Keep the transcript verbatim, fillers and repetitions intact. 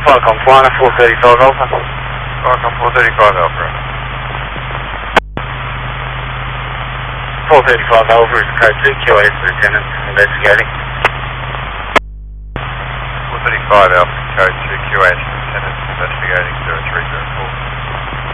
Falcon Flying four thirty-five Alpha. Falcon four thirty-five Alpha. four thirty-five Alpha is code two, Q A S Lieutenant investigating. four thirty-five Alpha, code two, Q A S Lieutenant investigating zero three zero four.